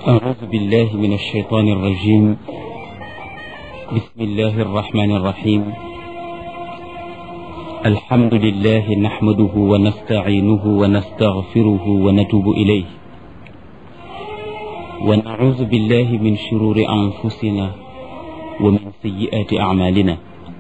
أعوذ بالله من الشيطان الرجيم. بسم الله الرحمن الرحيم. الحمد لله نحمده ونستعينه ونستغفره ونتوب إليه، ونعوذ بالله من شرور أنفسنا ومن سيئات أعمالنا.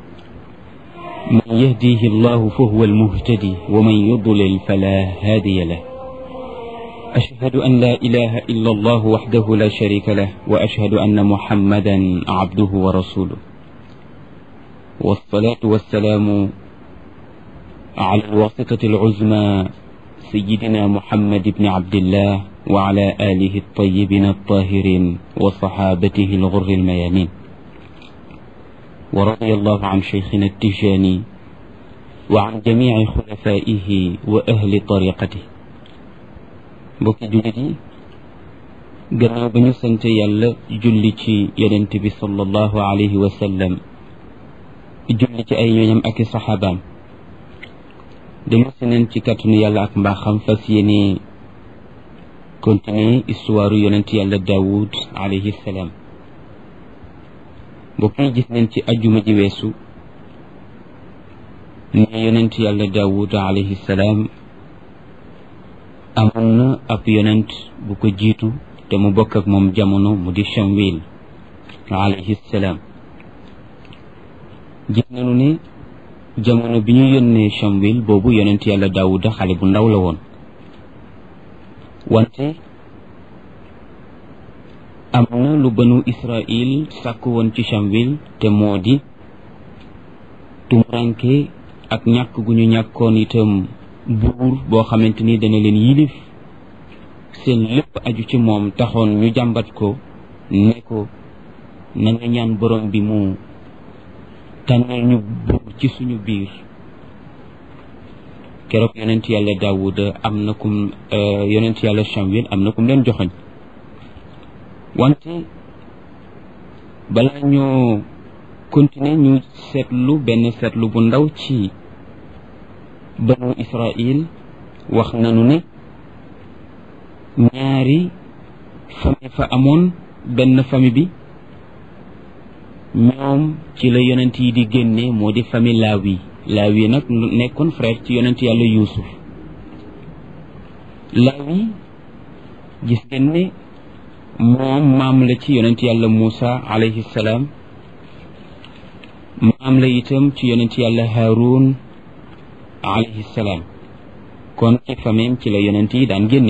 من يهديه الله فهو المهتدي، ومن يضلل فلا هادي له. أشهد أن لا إله إلا الله وحده لا شريك له، وأشهد أن محمدا عبده ورسوله، والصلاة والسلام على الواسطة العظمى سيدنا محمد بن عبد الله وعلى آله الطيبين الطاهرين وصحابته الغر الميامين. ورضي الله عن شيخنا التجاني وعن جميع خلفائه وأهل طريقته. mbokki jullit yi, gannaaw ba ñu sant yàlla julli ci yonent bi sallallahu alayhi wa sallam, julli ci ay ñooñam ak i saxaabaam, dañu seneen ci kàttanu yàlla ak mbaaxam fas yéene continuer histoire yonent yàlla Daawud alayhi salaam. mbokk yi, gis nañ ci ajjuma ji weesu ne yonent yàlla Daawud alayhi salaam amoon na ab yonent bu ko jiitu te mu bokk ak moom jamono, mu di Shamwil alayhi salaam. gis nañu ne jamono bi ñu yónnee Shamwil boobu yonent yàlla Daawuda xale bu ndaw la woon, wante am na lu banu Israil sàkk woon ci Shamwil, te moo di tumuranke ak ñàkk gu ñu ñàkkoon itam buur boo xamante ni dana leen yilif, seen lépp aju ci moom, taxoon ñu jàmbat ko ne ko na nga ñaan borom bi mu tànnal ñu buur ci suñu biir. keroog yonent yàlla Daawuda am na kum yonent yàlla Shamwil am na kum leen joxoñ. wante balaa ñoo continuer ñu seetlu benn seetlu bu ndaw ci banu Israil. wax nañu ne ñaari famille fa amoon. benn famille bi ñoom ci la yonent yi di génne, moo di famille Laawi nag nekkoon frère ci yonent yàlla Yuusuf. Laawi gis ngeen ne moom maam la ci yonent yàlla Muusa alayhi salaam, maam la itam ci yonent yàlla Haarun alayhi salaam. kon ci famille ci la yonent yi daan génne.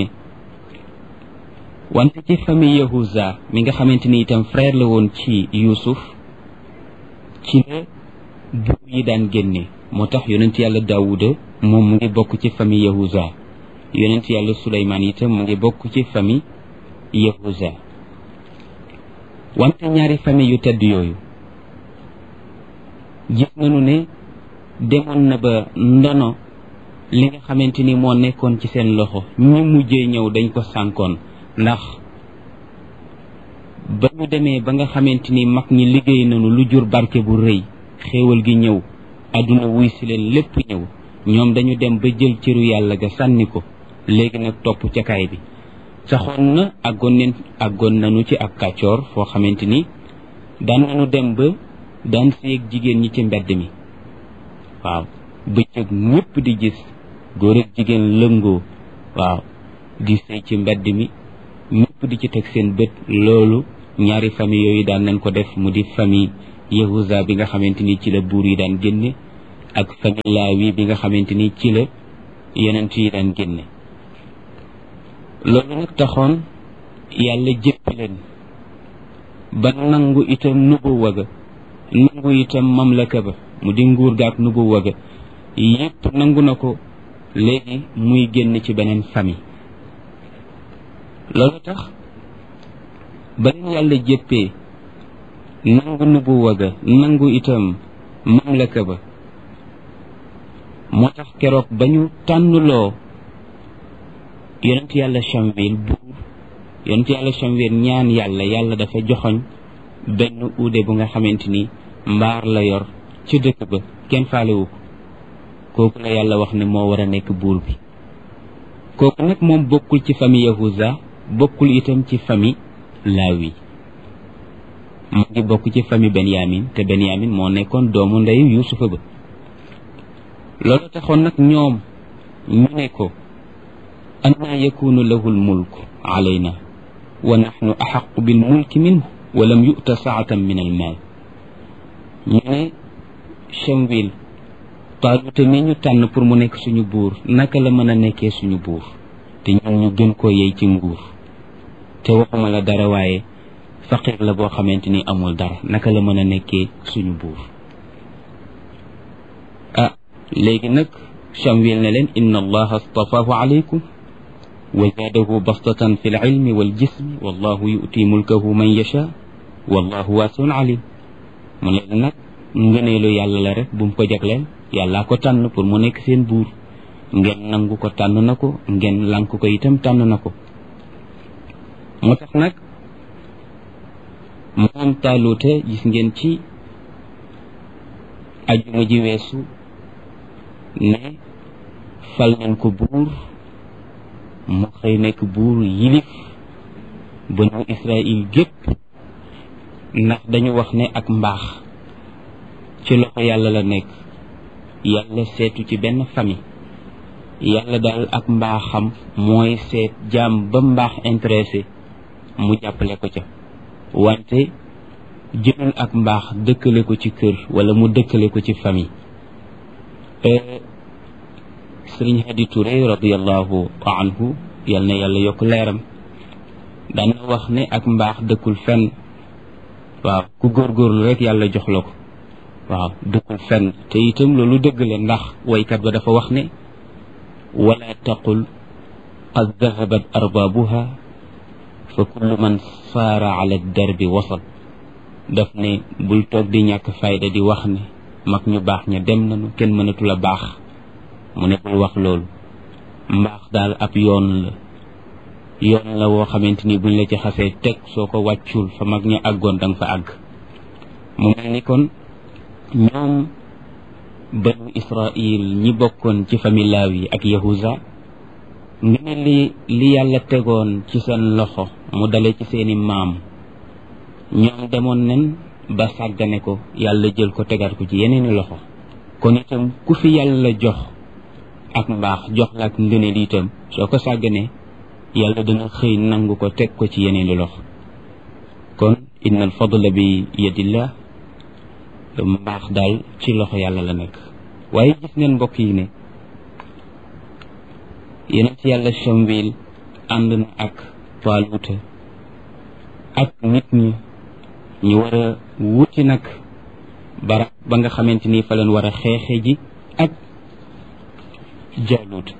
wante ci famille Yahuza mi nga xamante ni itam frère la woon ci Yuusuf, ci la buur yi daan génne. moo tax yonent yàlla Daawuda moom mu ngi bokk ci famille Yahuza, yonent yàlla Suleymaan itam mu ngi bokk ci famille Yahuza. wante ñaari famille yu tedd yooyu gis nañu ne demoon na ba ndono li nga xamante ni moo nekkoon ci seen loxo, ñi mujjee ñëw dañ ko sànkoon, ndax ba ñu demee ba nga xamante ni mag ñi liggéey nañu lu jur barke bu rëy, xéewal gi ñëw, àdduna wuy si leen, lépp ñëw, ñoom dañu dem ba jël cëru yàlla ga sànni ko. léegi nag topp ca kaay bi saxoon na àggoon nañu ci ak kàccoor foo xamante ni daan nañu dem ba daan séeg jigéen ñi ci mbedd mi. waaw, bëccëg ñëpp di gis góor ak jigéen lëngoo, waaw, di sëy ci mbedd mi, ñëpp di ci teg seen bët. loolu ñaari famille yooyu daan nañ ko def, mu di famille Yahuza bi nga xamante ni ci la buur yi daan génne, ak famille Laawi bi nga xamante ni ci la yonent yi daan génne. loolu nag taxoon yàlla jëppi leen ba nangu itam nubuwa ga, nangu itam mamlaka ba, mu di nguur ga ak nubuwa ga yépp nangu na ko. léegi muy génn ci beneen famille. loolu tax ba leen yàlla jëppee nangu nubuwa ga, nangu itam mamlaka ba, moo tax keroog ba ñu tànnloo yonent yàlla Shamwil buur, yonent yàlla Shamwil ñaan yàlla dafa joxoñ benn uude bu nga xamante ni mbaar la yor ci dëkk ba, kenn faalewu ko. kooku la yàlla wax ne moo war a nekk buur bi. kooku nag moom bokkul ci famille Yahuza, bokkul itam ci famille Laawi mu ngi bokk ci famille Benyamin te Benyamin moo nekkoon doomu ndeyu Yuusufa ba loolu taxoon nag ñoom ñu ne ko annaa yakunu lahu lmulku alayna wa naxnu axaqu bilmulki minhu wa lam yu'ta saatan min almaal ñu ne Shamwil Taaluta mi ñu tànn pour mu nekk suñu buur naka la mën a nekkee suñu buur te ñun ñu gën koo yey ci nguur te waxuma la dara waaye faqir la boo xamante ni amul dara naka la mën a nekkee suñu buur léegi nag Shamwil ne leen inna allaha astafaahu alaykum wa zaadahu bastatan fi lilmi waljismi wallahu yu'ti mulkahu man yasha wallahu waasiun alim mu ne leen nag ngëneelu yàlla la rek bu mu ko jagleel yàllaa ko tànn pour mu nekk seen buur ngeen nangu ko tànn na ko ngeen lànk ko itam tànn na ko moo tax nag moom Taaluta gis ngeen ci ajuma ji weesu ne fal nañ ko buur mu xëy nekk buur yilif banu Israël gépp ndax dañu wax ne ak mbaax ci loxo yàlla la nekk yàlla seetu ci benn famille yàlla daal ak mbaaxam mooy seet jaam ba mbaax intéressé mu jàppale ko ca wante jëlul ak mbaax dëkkale ko ci kër wala mu dëkkale ko ci famille Sëriñ Hadi Touré radiallahu anhu yal na yàlla yokk leeram daan na wax ne ak mbaax dëkkul fenn waaw ku góorgóorlu rek yàlla jox la ko waaw dëkkul fenn te itam loolu dëgg la ndax waykat ba dafa wax ne wala taqul qad dahabat arbaabuha fa kullu man saara ala darbi wasal daf ne bul toog di ñàkk fayda di wax ne mag ñu baax ña dem nañu kenn mënatul a baax mu ne bul wax loolu mbaax daal ab yoon la woo xamante ni buñ la ci xasee teg soo ko wàccul fa mag ña àggoon danga fa àgg mu mel ni kon ñoom banu Israil ñi bokkoon ci famille Laawi ak Yahuza nga ne li yàlla tegoon ci seen loxo mu dale ci seeni maam ñoom demoon nen ba sàggane ko yàlla jël ko tegaat ko ci yeneeni loxo kon itam ku fi yàlla jox ak mbaax jox la ak ngëneel itam soo ko sàgganee yàlla dana xëy nangu ko teg ko ci yeneeni loxo kon inna al fadla bi yadillah mbaax daal ci loxo yàlla la nekk waaye gis ngeen mbokk yi ne yonent yàlla Shamwil ànd na ak Taaluta ak nit ñi ñu war a wuti nag barab ba nga xamante ni fa leen war a xeexe ji ak Jaalut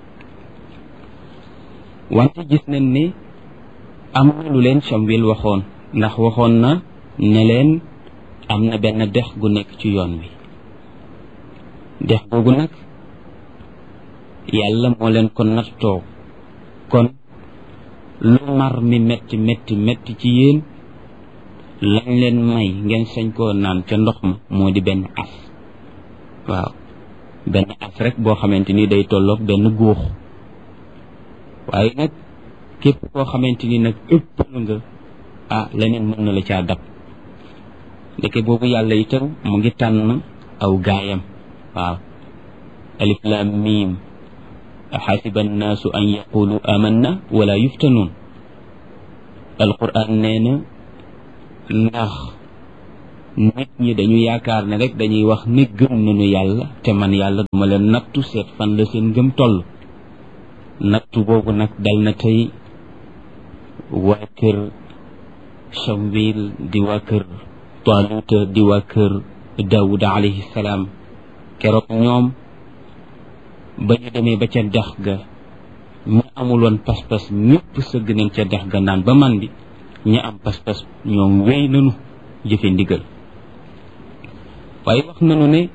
wante gis nañ ne am na lu leen Shamwil waxoon ndax waxoon na ne leen am na benn dex gu nekk ci yoon wi dex googu nag yàlla moo leen ko nattoo kon lu mar mi metti metti metti ci yéen lañ leen may ngeen sañ koo naan ca ndox ma moo di benn as waaw benn as rek boo xamante ni day tolloog benn góox waaye nag képp koo xamante ni nag ëppal nga leneen mën na la caa dab ndeke boobu yàlla itam mu ngi tànn aw gaayam waaw alif lam mim xasiba annaasu an yaqulu amanna wala yuftanuun alquran nee na ndax nit ñi dañu yaakaar ne rek dañuy wax ne gëm nañu yàlla te man yàlla duma leen nattu seet fan la seen ngëm toll nattu boobu nag dal na tey waa kër Shamwil di waa kër Taaluta di waa kër Daawuda alayhi salaam keroog ñoom ba ñu demee ba ca dex ga ñu amuloon pas-pas ñëpp sëgg nañ ca dex ga naan ba man bi ñu am pas-pas ñoom wéy nañu jëfe ndigal waaye wax nañu ne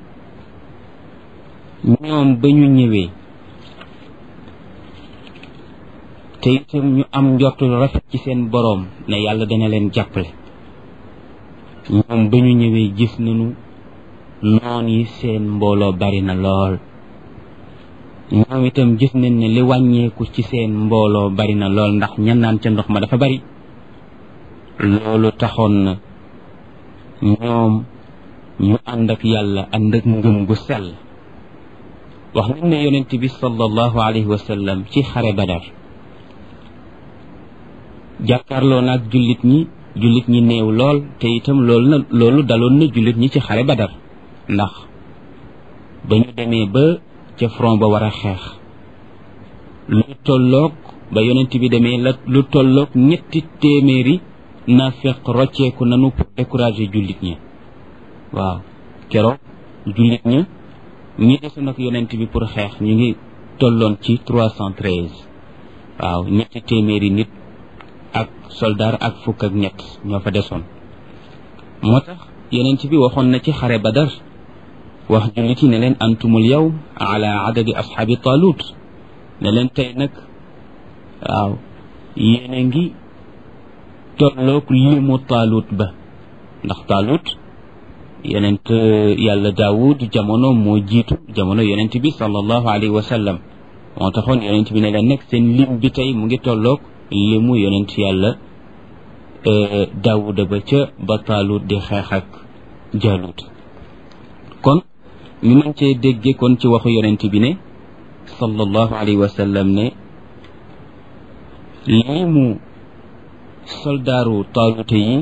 ñoom ba ñu ñëwee te itam ñu am njortul rafet ci seen boroom ne yàlla dana leen jàppale ñoom ba ñu ñëwee gis nañu noon yi seen mbooloo bari na lool ñoom itam gis nañ ne li wàññeeku ci seen mbooloo bari na lool ndax ñan naan ca ndox ma dafa bari loolu taxoon na ñoom ñu ànd ak yàlla ànd ak ngëm gu sell wax nañ ne yonent bi sallallahu alayhi wa sallam ci xare Badar jàkkaarloo naag jullit ñi néew lool te itam loolu daloon na jullit ñi ci xare Badar ndax ba ñu demee ba ca front ba war a xeex lu tolloog ba yonent bi demee lu tolloog 300 naafeq rocceeku nanu pour décourager jullit ñi waaw keroog jullit ñi desoon ak yonent bi pour xeex ñu ngi tolloon ci 313 waaw 300 nit ak soldaar ak fukk ak ñett ñoo fa desoon moo tax yonent bi waxoon na ci xare Badar wax jullit yi ne leen antumul yawm ala adadi ashaabi Taalut ne leen tey nag waaw yéen a ngi tolloog limu Taalut ba ndax Taalut yonent yàlla Daawud jamono moo jiitu jamono yonent bi sallallahu alayhi wa sallam moo taxoon yonent bi ne leen nag seen lim bi tey mu ngi tolloog limu yonent yàlla Daawuda ba Taalut di xeex ak Jaalut kon ñu mën cee dégge kon ci waxu yonent bi ne sallallahu alayhi wa sallam ne limu soldaaru Taalut yi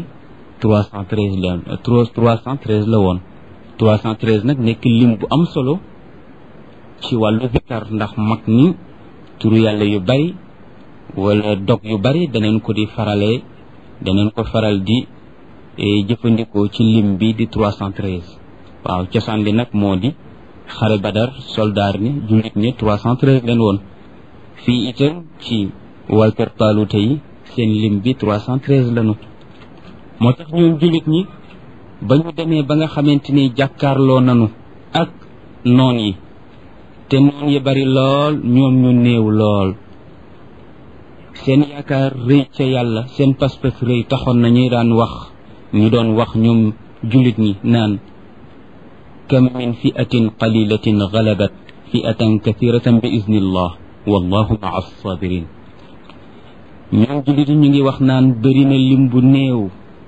313 la woon 313 nag nekk lim bu am solo ci wàllu zikar ndax mag ñi turu yàlla yu bari wala dog yu bari daneen ko faral di jëfandikoo ci lim bi di 313 waaw cosaan li nag moo di xare Badar soldaar ni jullit ñi 313 leen woon fii itam ci waa kër Taalut yi seen lim bi 313 lañu moo tax ñoom jullit ñi ba ñu demee ba nga xamante ni jàkkaarloo nanu ak noon yi te noon yi bari lool ñoom ñu néew lool seen yaakaar rëy ca yàlla seen pas-pas rëy taxoon na ñu doon wax ñoom jullit ñi naan kam min fi'atin qalilatin ghalabat fi'atan kathiratan bi iznillah wallahu ma'a as-sabirin ñoom jullit ñu ngi wax naan bëri na lim bu néew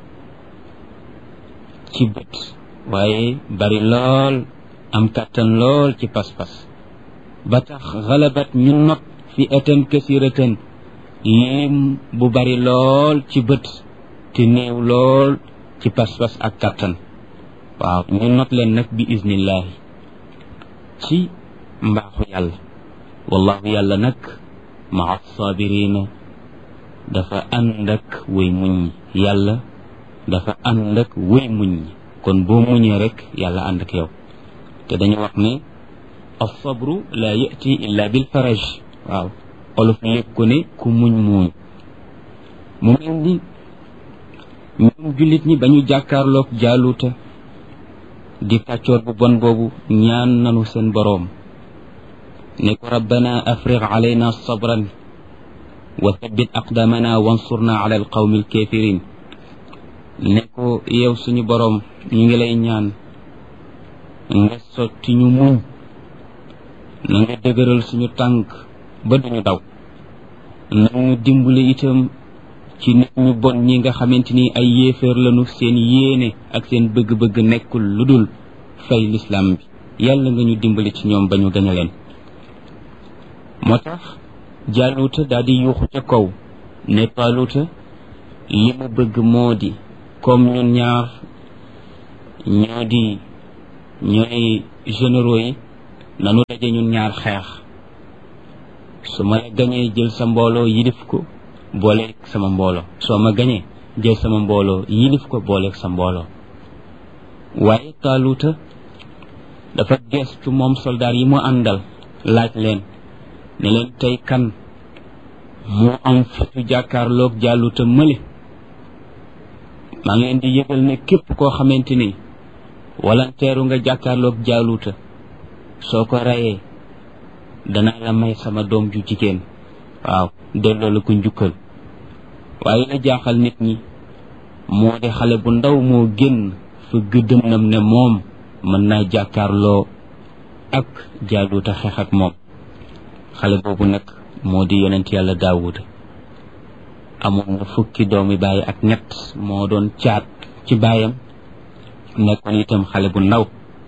ci bët waaye bari lool am kàttan lool ci pas-pas ba tax xalabat ñu not fi atan kasiratan lim bu bari lool ci bët te néew lool ci pas-pas ak kàttan waaw ñu not leen nag bi iznillahi ci mbaaxu yàlla wallahu yàlla nag maa sabirina dafa ànd ak way muñ yàlla dafa ànd ak wéy muñ kon boo muñee rek yàlla ànd ak yow te dañu wax ne as-sabru la ya'ti illa bil faraj waaw olof lépp ko ne ku muñ muuñ mu mel ni ñoom jullit ñi ba ñu jàkkaarloog Jaaluta di kàccoor bu bon boobu ñaan nanu seen boroom ne ko rabbana afrigh alayna sabran wa thabbit aqdamana wansurna ala alqawmi alkafirin ne ko yow suñu boroom ñu ngi lay ñaan nga sotti ñu muñ na nga dëgëral suñu tànk ba duñu daw na ñu dimbali itam ci nit ñu bon ñi nga xamante ni ay yéeféer lañu seen yéene ak seen bëgg-bëgg nekkul lu dul fay lislaam bi yàlla nga ñu dimbali ci ñoom ba ñu gañe leen moo tax Jaaluuta daal di yuuxu ca kaw ne Taaluuta li mu bëgg moo di comme ñun ñaar ñooy généraux yi nanu daje ñun ñaar xeex su ma la gañee jël sa mbooloo yilif ko booleeg sama mbooloo soo ma gañee jël sama mbooloo yilif ko booleeg sa mbooloo waaye Taaluuta dafa gestu moom soldaar yi mu àndal laaj leen ne leen tey kan moo am fitu jàkkaarloog Jaaluuta mële maa ngi leen di yëgal ne képp koo xamante ni walanteeru nga jàkkaarloog Jaaluuta soo ko reyee danaa la may sama doom ju jigéen waaw delloo la ko njukkal waaye la jaaxal nit ñi moo di xale bu ndaw moo génn fa gëddëmnam ne moom mën naa jàkkaarloo ak Jaaluuta xeex ak moom xale boobu nag moo di yonent yàlla Daawuda amoon na fukki doomi baay ak ñett moo doon caat ci baayam nekkoon itam xale bu ndaw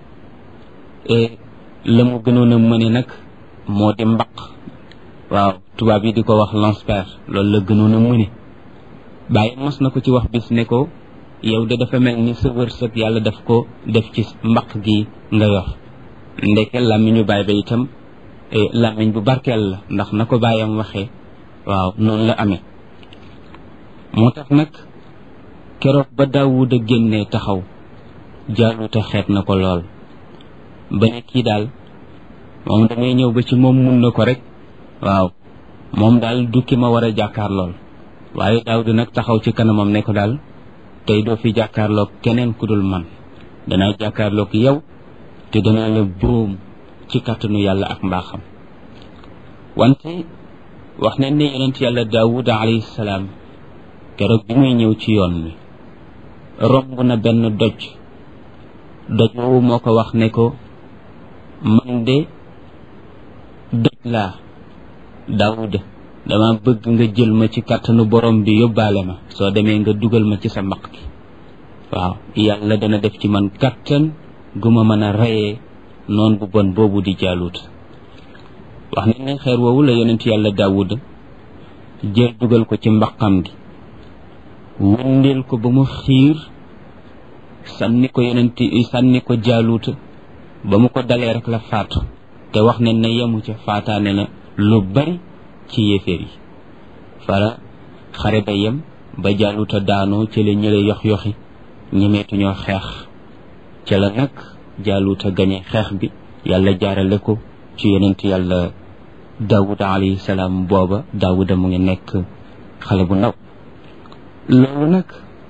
la mu gënoon a mëne nag moo di mbaq waaw tubaab yi di ko wax lance-pierre loolu la gënoon a mëne baayam mos na ko ci wax bis ne ko yow de dafa mel ni sa wërsëg yàlla daf ko def ci mbaq gi nga yor ndeke làmmiñu baay ba itam làmmiñ bu barkeel la ndax na ko baayam waxee waaw noonu la amee moo tax nag keroog ba Daawuda génnee taxaw Jaaluuta xeet na ko lool ba ne kii daal moom damay ñëw ba ci moom mun na ko rek waaw moom daal du ki ma war a jàkkaar lool waaye Daawuda nag taxaw ci kanamam ne ko daal tey doo fi jàkkaarloog keneen ku dul man danaa jàkkaarloog yow te danaa la boom ci kàttanu yàlla ak mbaaxam wante wax nañ ne yonent yàlla Daawuda alayhi salaam keroog bi muy ñëw ci yoon wi romb na benn doj woowu moo ko wax ne ko man de doj laa Daawuda dama bëgg nga jël ma ci kàttanu borom bi yóbbaale ma soo demee nga dugal ma ci sa mbaq gi waaw yàlla dana def ci man kàttan gu ma mën a reyee noon bu bon boobu di Jaaluuta wax nañ ne xeer woowu la yonent yàlla Daawuda jël dugal ko ci mbaqam gi wëndeel ko ba mu xiir sànni ko Jaaluuta ba mu ko dalee rek la faatu te wax nañ ne yemu ca faataane na lu bari ci yéeféer yi fara xare ba yem ba Jaaluuta daanoo ci la ñële yox-yoxi ñemeetuñoo xeex ca la nag Jaaluuta gañe xeex bi yàlla jaarale ko ci yonent yàlla Daawuda alayhi salaam booba Daawuda mu ngi nekk xale bu ndaw loolu nag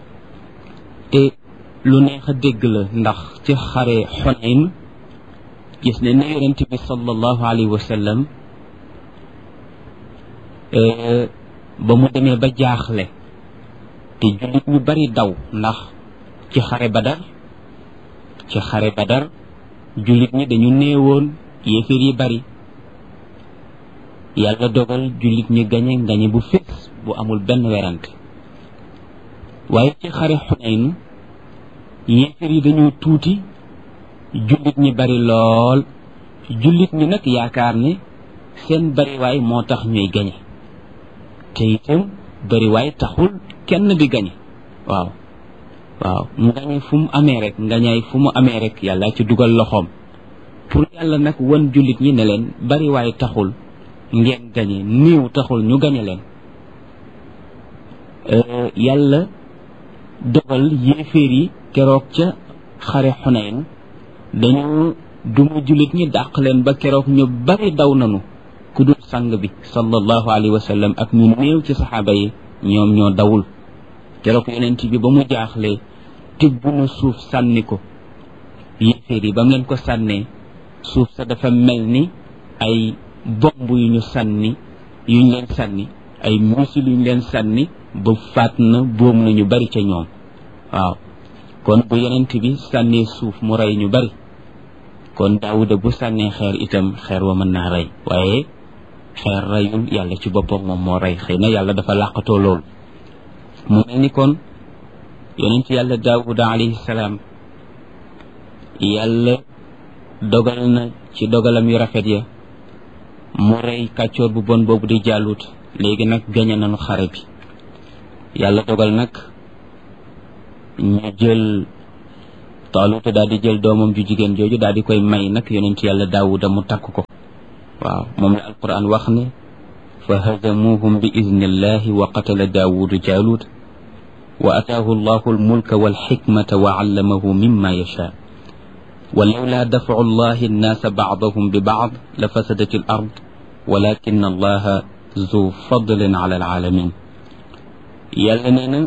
lu neex a dégg la ndax ci xare Xunayn gis ne ne yonent bi sallallahu alayhi wa sallam ba mu demee ba jaaxle te jullit ñu bari daw ndax ci xare Badar jullit ñi dañu néewoon yéeféer yi bari yàlla dogal jullit ñi gañe bu fees bu amul benn werante waaye ci xare Xunayn yéeféer yi dañoo tuuti jullit ñi bari lool jullit ñi nag yaakaar ne seen bariwaay moo tax ñuy gañe te itam bariwaay taxul kenn di gañe waaw ngañe fu mu amee rek yàlla ci dugal loxoom pour yàlla nag wan jullit ñi ne leen bariwaay taxul ngeen gañe néew taxul ñu gañe leen yàlla dogal yéeféer yi keroog ca xare Xunayn dañu duma jullit ñi dàq leen ba keroog ñu bari daw nanu ku dul sang bi sallallahu alayhi wa sallam ak ñu néew ci saxaaba yi ñoom ñoo dawul keroog yonent bi ba mu jaaxlee tibb na suuf sànni ko yéeféer yi ba mu leen ko sànnee suuf sa dafa mel ni ay bomb yuñ leen sànni ay missile yuñ leen sànni ba faat na boom na ñu bari ca ñoom waaw kon bu yonent bi sànnee suuf mu rey ñu bari kon Daawuda bu sànnee xeer itam xeer wa mën naa rey waaye xeer reyul yàlla ci boppam moom moo rey xëy na yàlla dafa làqatoo loolu mu mel ni kon yonent yàlla Daawuda alayhi salaam yàlla dogal na ci dogalam yu rafet ya mu rey kàccoor bu bon boobu di Jaaluuta léegi nag gañe nañu xare bi yàlla dogal nag ñu jël Taaluuta daal di jël doomam ju jigéen jooju daal di koy may nag yonent yàlla Daawuda mu takk ko waaw moom la alquran wax ne fa hazamuhum bi idnillahi wa qatala Daawudu Jaaluuta wa ataahu allahu almulka walxikmata wa allamahu mimma yashaa wa lawlaa dafcu allahi annaasa bacdahum bi bacd la fasadat al ard walakin allaha zu fadlin ala alaalamin yàlla nee na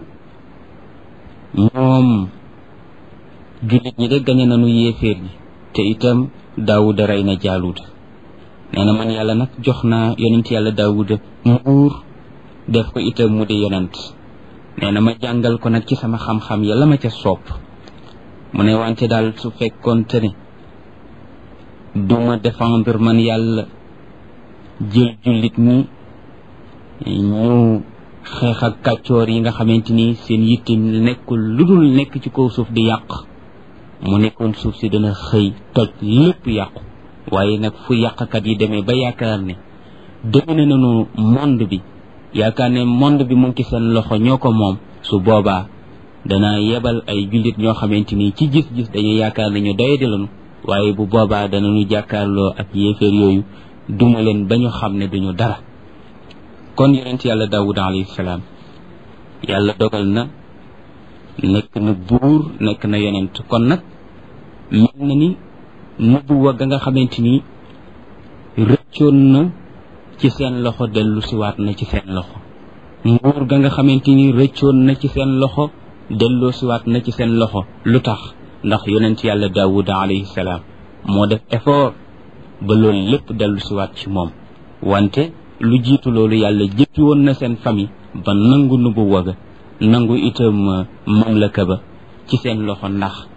ñoom jullit ñi de gañe nañu yéeféer yi te itam Daawuda rey na Jaaluuta nee na man yàlla nag jox naa yonent yàlla Daawuda nguur def ko itam mu di yonent nee na ma jàngal ko nag ci sama xam-xam yàlla ma ca soob mu ne wante daal su fekkoonte ne duma défendre man yàlla jël jullit ñi ñu xeex ak kàccoor yi nga xamante ni seen yitte nekkul lu dul nekk ci kaw suuf di yàq, mu nekkoon suuf si dana xëy toj lépp yàqu. waaye nag fu yàqkat yi demee ba yaakaar ne domine nañu monde bi, yaakaar ne monde bi mu ngi ci seen loxo ñoo ko moom, su boobaa dana yebal ay jullit ñoo xamante ni ci gis-gis dañuy yaakaar ne ñu doyadi lañu, waaye bu boobaa danañu jàkkaarloo ak yéeféer yooyu duma leen ba ñu xam ne duñu dara. kon yonent yàlla Daawuda alayhi salaam yàlla dogal na nekk na buur, nekk na yonent. kon nag mel na ni nubuwa ga nga xamante ni rëccoon na ci seen loxo dellu siwaat na ci seen loxo, nguur ga nga xamante ni rëccoon na ci seen loxo delloo siwaat na ci seen loxo. lu tax? ndax yonent yàlla Daawuda alayhi salaam moo def effort ba loolu lépp dellu siwaat ci moom. wante lu jiitu loolu yàlla jëppi woon na seen famille ba nangu nubuwa ga, nangu itam mamlaka ba ci seen loxo, ndax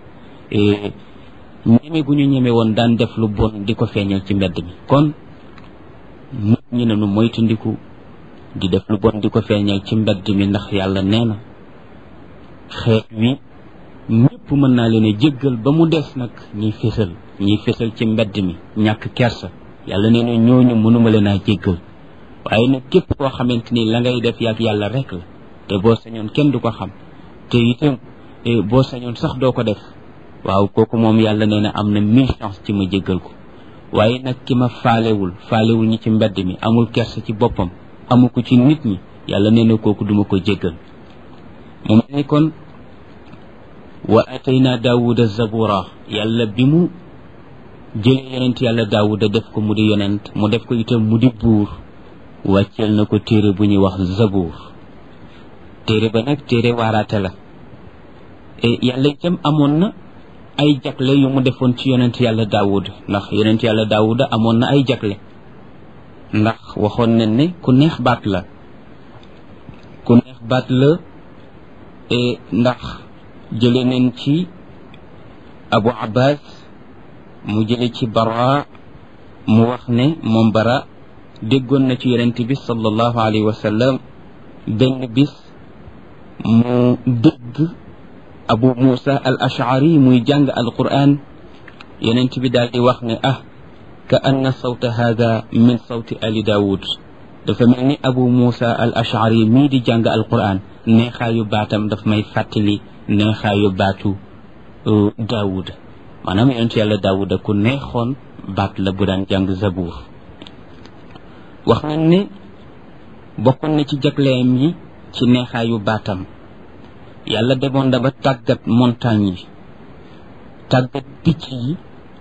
ñeme gu ñu ñeme woon daan def lu bon di ko feeñal ci mbedd mi. kon nit ñi ne nu moytandiku di def lu bon di ko feeñal ci mbedd mi, ndax yàlla nee na xeet wi ñëpp mën naa leen a jéggal ba mu des nag ñiy fésal ci mbedd mi ñàkk kersa. yàlla nee na ñooñu mënuma leen a jéggal, waaye nag képp koo xamante ni la ngay def yàgg yàlla rek la, te boo sañoon kenn du ko xam, te itam boo sañoon sax doo ko def, waaw kooku moom yàlla nee na am na 1000 chance ci ma jéggal ko. waaye nag ki ma faalewul ñi ci mbedd mi, amul kersa ci boppam, amu ko ci nit ñi, yàlla nee na kooku duma ko jéggal. mu mel ni kon wa atayna Daawuda zabura, yàlla bi mu jëlee yonent yàlla Daawuda def ko mu di yonent, mu def ko itam mu di buur, wàcceel na ko téere bu ñuy wax zabuur. téere ba nag téere waaraate la. yàlla itam amoon na ay jagle yu mu defoon ci yonent yàlla Daawuda, ndax yonent yàlla Daawuda amoon na ay jagle, ndax waxoon nañ ne ku neex baat la, ndax jële nañ ci Abu Abbas mu jële ci Bara mu wax ne moom Bara déggoon na ci yonent bi sallallahu alayhi wa sallam benn bis mu dégg Abu Musa al Ash'ari muy jàng alquran. yonent bi daal di wax ne ka anna sawta hada min sawti ali Daawud, dafa mel ni Abu Musa al Ash'ari mii di jàng alquran neexaayu baatam daf may fàttali neexaayu baatu Daawuda. maanaam yonent yàlla Daawuda ku neexoon baat la bu daan jàng zabuur. wax nañ ne bokkoon na ci jagleem yi ci neexaayu baatam, yàlla demoon da ba tàggat montagne yi, tàggat picc yi,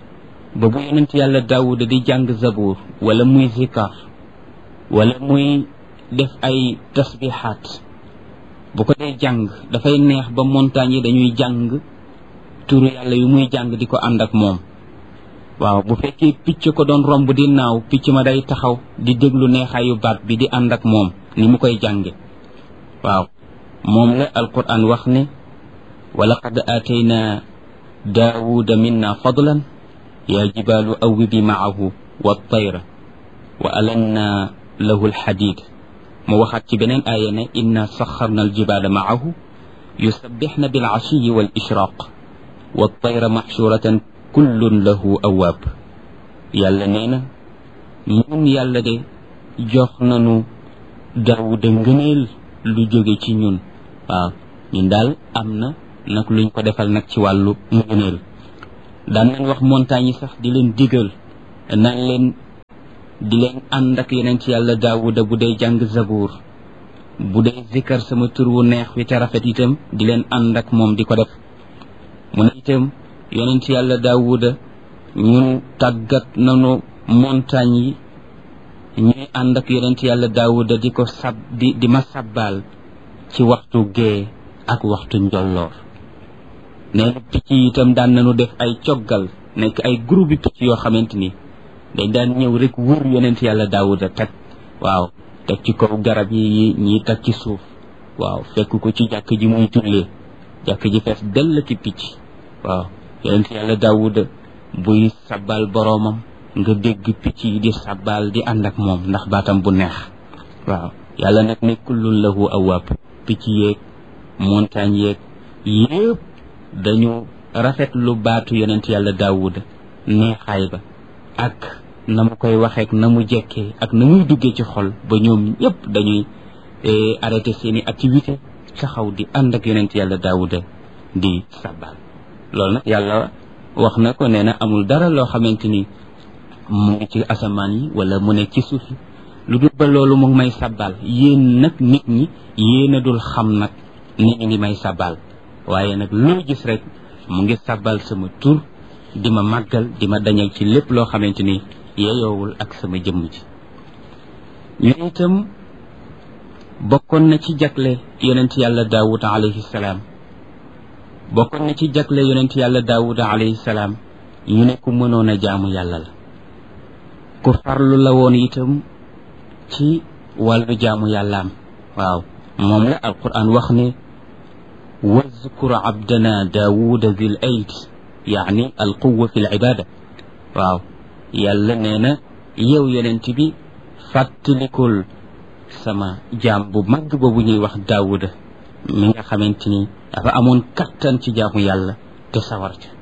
ba bu yonent yàlla Daawuda di jàng zabuur wala muy zikar wala muy def ay tasbihaat, bu ko dee jàng dafay neex ba montagne yi dañuy jàng turu yàlla yu muy jàng di ko ànd ak moom. waaw bu fekkee picc ko doon romb di naaw, picc ma day taxaw di déglu neexaayu baat bi di ànd ak moom ni mu koy jànge. waaw moom la alquran wax ne wa laqad aatayna daawuda minna fadlan yaa jibaalu awwibi maahu wa tayra wa alanna lahu alxadid. mu waxaat ci beneen aaya ne inna saxarna aljibaala maahu yusabbixna bilcashiyi wal ishraq wa tayra maxshuratan kullun lahu awaab. yàlla nee na ñun yàlla de jox nanu daawuda ngëneel lu jóge ci ñun. waaw ñun daal am na nag luñ ko defal nag ci wàllu ngëneel. daan nañ wax montagne yi sax di leen digal naan leen di leen ànd ak yeneen ci yàlla daawuda bu dee jàng zabuur, bu dee zikar sama tur wu neex wi te rafet itam di leen ànd ak moom di ko def. mu ne itam yeneen ci yàlla daawuda ñun tàggat nanu montagne yi ñuy ànd ak yeneen ci yàlla daawuda di ko di ma sabbaal ci waxtu gee ak waxtu njolloor. nee na picc yi itam daan nañu def ay coggal, nekk ay groupe picc yoo xamante ni dañ daan ñëw rek wër yonent yàlla daawuda teg. waaw teg ci kaw garab yi ñii teg ci suuf. waaw fekk ko ci jàkk ji muy jullee, jàkk ji fees dell ki picc. waaw yonent yàlla daawuda buy sabbal boroomam nga dégg picc yi di sabbal di ànd ak moom ndax baatam bu neex. waaw yàlla nag ne kullun lahu awaab picc yeeg montagne yeeg yëpp dañu rafet lu baatu yonent yàlla daawuda neexaay ba ak na mu koy waxeek na mu jekkee ak na muy duggee ci xol ba ñoom ñëpp dañuy arrêté seeni activité taxaw di ànd ak yonent yàlla daawuda di sabbal loolu nag yàlla wax na ko nee na amul dara loo xamante ni mu ngi ci asamaan yi wala mu ne ci suuf yi lu dul ba loolu mu ngi may sabbal yéen nag nit ñi yéen a dul xam nag ni ñu ngi may sabbal waaye nag loo gis rek mu ngi sabbal sama tur di ma màggal di ma dañal ci lépp loo xamante ni yeyoowul ak sama jëmm ji ñu itam bokkoon na ci jagle yonent yàlla daawud alayhi salaam bokkoon na ci jagle yonent yàlla daawud alayhi salaam ñu ne ku mënoon a jaamu yàlla la ku farlu la woon itam ci wàllu jaamu yàllaam waaw moom la alquran wax ne wazkur abdana daawuda zil ayd yaani alquwa fi l ibada waaw yàlla nee na yow yonent bi fàttalikul sama jaam bu mag boobu ñuy wax daawuda mi nga xamante ni dafa amoon kattan ci jaamu yàlla te sawar ca